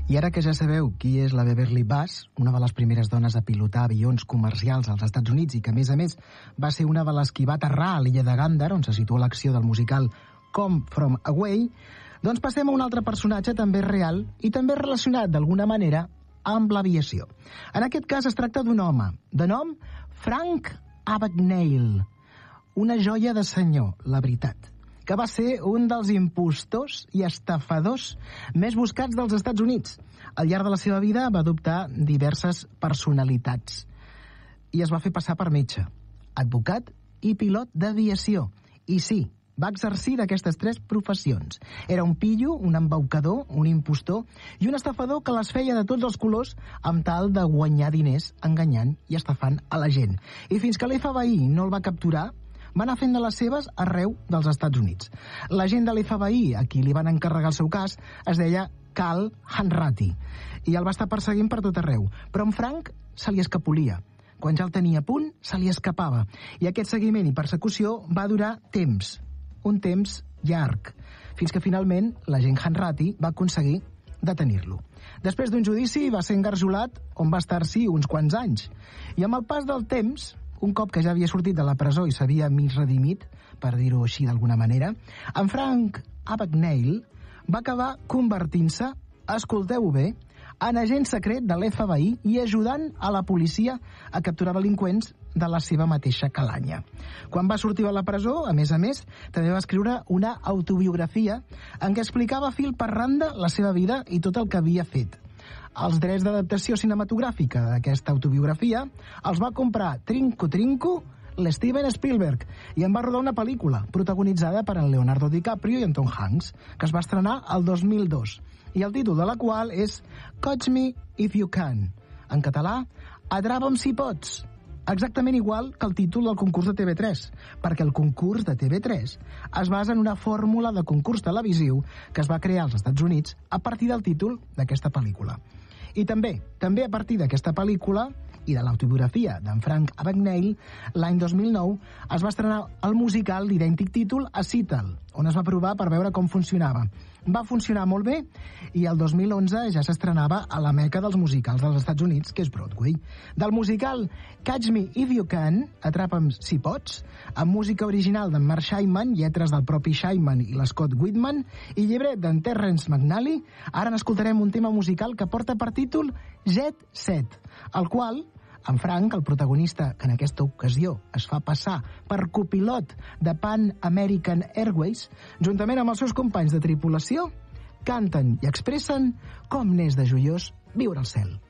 I ara que ja sabeu qui és la Beverly Bass, una de les primeres dones a pilotar avions comercials als Estats Units i que, a més, va ser una de les qui va aterrar a l'illa de Gander, on se situa l'acció del musical Come From Away, doncs passem a un altre personatge també real i també relacionat d'alguna manera amb l'aviació. En aquest cas es tracta d'un home, de nom Frank Abagnale, una joia de senyor, la veritat, que va ser un dels impostors i estafadors més buscats dels Estats Units. Al llarg de la seva vida va adoptar diverses personalitats i es va fer passar per metge, advocat i pilot d'aviació. I sí, va exercir d'aquestes tres professions. Era un pillo, un embaucador, un impostor i un estafador que les feia de tots els colors amb tal de guanyar diners enganyant i estafant a la gent. I fins que l'FBI no el va capturar, va anar fent de les seves arreu dels Estats Units. L'agent de l'FBI, a qui li van encarregar el seu cas, es deia Cal Hanratty, i el va estar perseguint per tot arreu. Però en Frank se li escapolia. Quan ja el tenia a punt, se li escapava. I aquest seguiment i persecució va durar temps, un temps llarg, fins que finalment l'agent Hanratty va aconseguir detenir-lo. Després d'un judici va ser engarjolat, on va estar-s'hi uns quants anys. I amb el pas del temps, un cop que ja havia sortit de la presó i s'havia mig redimit, per dir-ho així d'alguna manera, en Frank Abagnale va acabar convertint-se, escolteu-ho bé, en agent secret de l'FBI i ajudant a la policia a capturar delinqüents de la seva mateixa calanya. Quan va sortir de la presó, a més, també va escriure una autobiografia en què explicava fil per randa la seva vida i tot el que havia fet. Els drets d'adaptació cinematogràfica d'aquesta autobiografia els va comprar trinco l'Steven Spielberg i en va rodar una pel·lícula protagonitzada per en Leonardo DiCaprio i en Tom Hanks, que es va estrenar el 2002, i el títol de la qual és Catch Me If You Can. En català, Atrapa'm si pots. Exactament igual que el títol del concurs de TV3, perquè el concurs de TV3 es basa en una fórmula de concurs televisiu que es va crear als Estats Units a partir del títol d'aquesta pel·lícula. I també a partir d'aquesta pel·lícula i de l'autobiografia d'en Frank Abagnale, l'any 2009 es va estrenar el musical d'idèntic títol a Seattle, on es va provar per veure com funcionava. Va funcionar molt bé i el 2011 ja s'estrenava a la meca dels musicals dels Estats Units, que és Broadway. Del musical Catch Me If You Can, Atrapa'm si pots, amb música original d'en Mark Shaiman, lletres del propi Shaiman i l'Scott Whitman, i llibret d'en Terrence McNally, ara n'escoltarem un tema musical que porta per títol Jet Set, el qual en Frank, el protagonista, que en aquesta ocasió es fa passar per copilot de Pan American Airways, juntament amb els seus companys de tripulació, canten i expressen com n'és de joiós viure al cel.